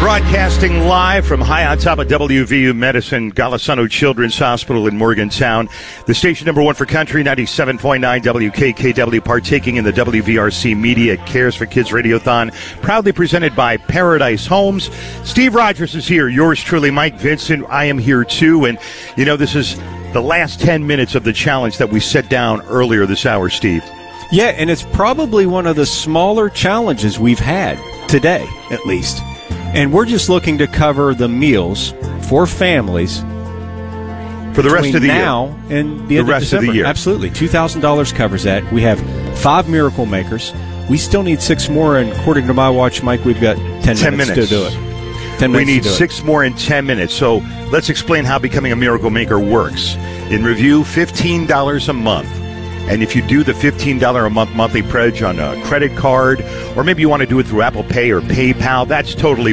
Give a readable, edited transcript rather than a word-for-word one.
Broadcasting live from high on top of WVU Medicine, Golisano Children's Hospital in Morgantown. The station number one for country, 97.9 WKKW, partaking in the WVRC Media Cares for Kids Radiothon, proudly presented by Paradise Homes. Steve Rogers is here. Yours truly, Mike Vincent. I am here too. And, you know, this is the last 10 minutes of the challenge that we set down earlier this hour, Steve. Yeah, and it's probably one of the smaller challenges we've had today, at least. And we're just looking to cover the meals for families for the rest of the now year. And the rest of the year. Absolutely. $2,000 covers that. We have 5 Miracle Makers. We still need 6 more, and according to my watch, Mike, we've got 10 minutes to do it. 10 minutes. We need 6 more in 10 minutes. So let's explain how becoming a Miracle Maker works. In review, $15 a month. And if you do the $15 a month monthly pledge on a credit card, or maybe you want to do it through Apple Pay or PayPal, that's totally